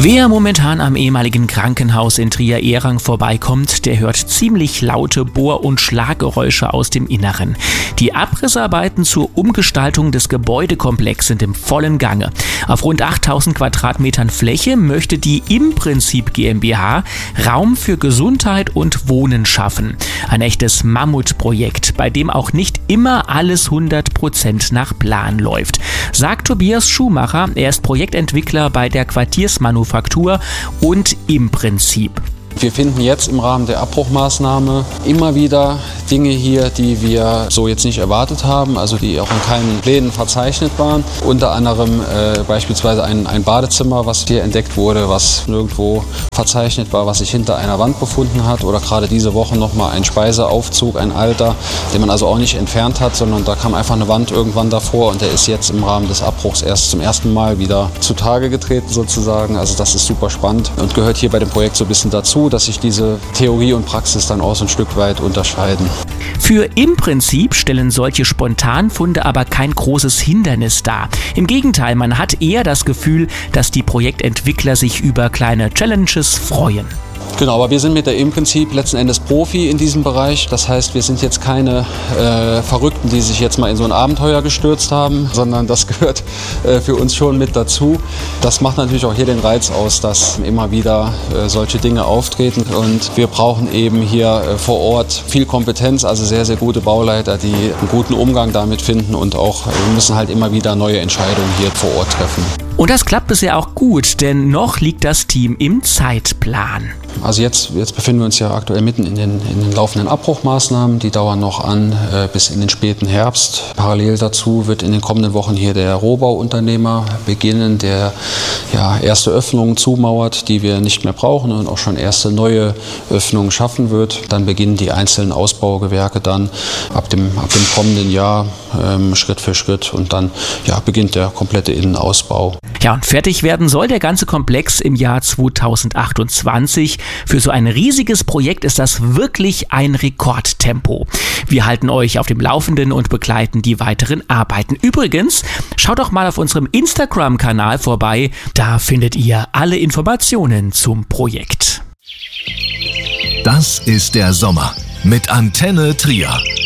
Wer momentan am ehemaligen Krankenhaus in Trier-Ehrang vorbeikommt, der hört ziemlich laute Bohr- und Schlaggeräusche aus dem Inneren. Die Abrissarbeiten zur Umgestaltung des Gebäudekomplexes sind im vollen Gange. Auf rund 8000 Quadratmetern Fläche möchte die Imprinzip GmbH Raum für Gesundheit und Wohnen schaffen. Ein echtes Mammutprojekt, bei dem auch nicht immer alles 100% nach Plan läuft, sagt Tobias Schumacher. Er ist Projektentwickler bei der Quartiersmanufaktur und Imprinzip. Wir finden jetzt im Rahmen der Abbruchmaßnahme immer wieder Dinge hier, die wir so jetzt nicht erwartet haben, also die auch in keinen Plänen verzeichnet waren. Unter anderem beispielsweise ein Badezimmer, was hier entdeckt wurde, was nirgendwo verzeichnet war, was sich hinter einer Wand befunden hat. Oder gerade diese Woche nochmal ein Speiseaufzug, ein alter, den man also auch nicht entfernt hat, sondern da kam einfach eine Wand irgendwann davor und der ist jetzt im Rahmen des Abbruchs erst zum ersten Mal wieder zutage getreten sozusagen. Also das ist super spannend und gehört hier bei dem Projekt so ein bisschen dazu, dass sich diese Theorie und Praxis dann auch so ein Stück weit unterscheiden. Für Imprinzip stellen solche Spontanfunde aber kein großes Hindernis dar. Im Gegenteil, man hat eher das Gefühl, dass die Projektentwickler sich über kleine Challenges freuen. Genau, aber wir sind mit der Imprinzip letzten Endes Profi in diesem Bereich. Das heißt, wir sind jetzt keine Verrückten, die sich jetzt mal in so ein Abenteuer gestürzt haben, sondern das gehört für uns schon mit dazu. Das macht natürlich auch hier den Reiz aus, dass immer wieder solche Dinge auftreten. Und wir brauchen eben hier vor Ort viel Kompetenz, also sehr, sehr gute Bauleiter, die einen guten Umgang damit finden und auch wir müssen halt immer wieder neue Entscheidungen hier vor Ort treffen. Und das klappt bisher auch gut, denn noch liegt das Team im Zeitplan. Also jetzt befinden wir uns ja aktuell mitten in den laufenden Abbruchmaßnahmen. Die dauern noch an bis in den späten Herbst. Parallel dazu wird in den kommenden Wochen hier der Rohbauunternehmer beginnen, der ja erste Öffnungen zumauert, die wir nicht mehr brauchen und auch schon erste neue Öffnungen schaffen wird. Dann beginnen die einzelnen Ausbaugewerke dann ab dem kommenden Jahr Schritt für Schritt und dann beginnt der komplette Innenausbau. Ja, und fertig werden soll der ganze Komplex im Jahr 2028. Für so ein riesiges Projekt ist das wirklich ein Rekordtempo. Wir halten euch auf dem Laufenden und begleiten die weiteren Arbeiten. Übrigens, schaut doch mal auf unserem Instagram-Kanal vorbei. Da findet ihr alle Informationen zum Projekt. Das ist der Sommer mit Antenne Trier.